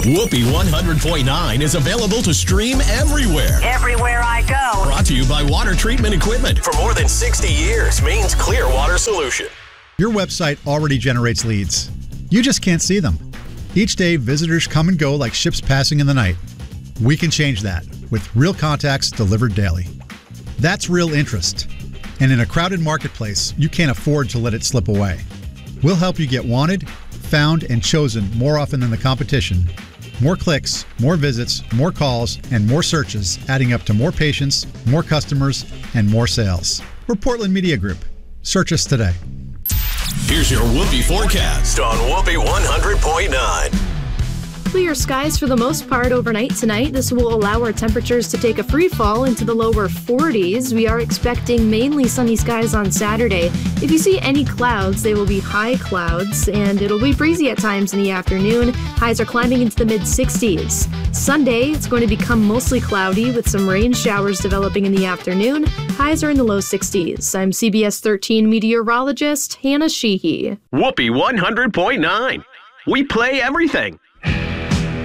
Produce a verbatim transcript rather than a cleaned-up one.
Whoopee one hundred point nine is available to stream everywhere. Everywhere I go. Brought to you by Water Treatment Equipment. For more than sixty years, Maine's clear water solution. Your website already generates leads. You just can't see them. Each day, visitors come and go like ships passing in the night. We can change that with Real Contacts delivered daily. That's real interest. And in a crowded marketplace, you can't afford to let it slip away. We'll help you get wanted, found, and chosen more often than the competition. More clicks, more visits, more calls, and more searches, adding up to more patients, more customers, and more sales. We're Portland Media Group. Search us today. Here's your Whoopee forecast on Whoopee one hundred point nine. Clear skies for the most part overnight tonight. This will allow our temperatures to take a free fall into the lower forties. We are expecting mainly sunny skies on Saturday. If you see any clouds, they will be high clouds, and it'll be breezy at times in the afternoon. Highs are climbing into the mid sixties. Sunday, it's going to become mostly cloudy with some rain showers developing in the afternoon. Highs are in the low sixties. I'm C B S thirteen meteorologist Hannah Sheehy. Whoopee one hundred point nine. We play everything.